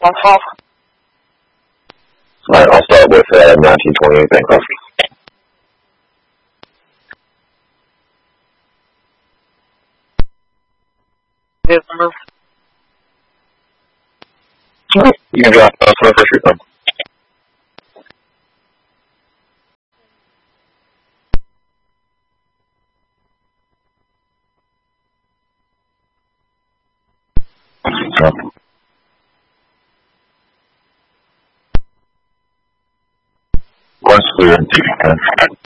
Alright, I'll start with 1928 Bancroft. Alright, you can drop for the first refund. Once clear and taking